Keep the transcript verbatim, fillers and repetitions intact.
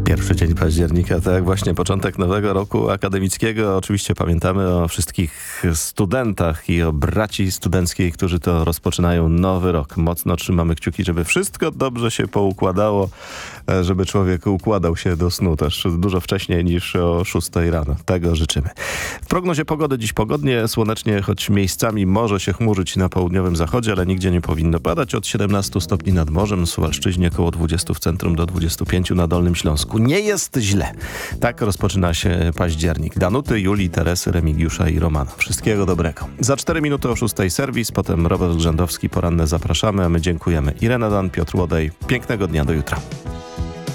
Pierwszy dzień października, to jak właśnie początek nowego roku akademickiego. Oczywiście pamiętamy o wszystkich studentach i o braci studenckiej, którzy to rozpoczynają nowy rok. Mocno trzymamy kciuki, żeby wszystko dobrze się poukładało, żeby człowiek układał się do snu też dużo wcześniej niż o szóstej rano. Tego życzymy. W prognozie pogody dziś pogodnie, słonecznie, choć miejscami może się chmurzyć na południowym zachodzie, ale nigdzie nie powinno padać. Od siedemnastu stopni nad morzem, Suwalszczyźnie około dwudziestu w centrum do dwudziestu pięciu na Dolnym Śląsku. Nie jest źle. Tak rozpoczyna się październik. Danuty, Julii, Teresy, Remigiusza i Romana. Wszystkiego dobrego. Za cztery minuty o szóstej serwis, potem Robert Grzędowski, poranne zapraszamy, a my dziękujemy. Irena Dan, Piotr Łodej. Pięknego dnia, do jutra.